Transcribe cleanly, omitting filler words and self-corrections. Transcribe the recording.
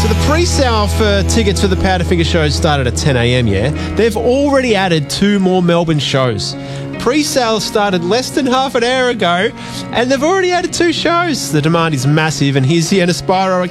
the pre-sale for tickets for the Powderfinger shows started at 10 a.m, yeah? They've already added 2 more Melbourne shows. Pre-sale started less than half an hour ago, and they've already added 2 shows. The demand is massive, and here's the Aspiro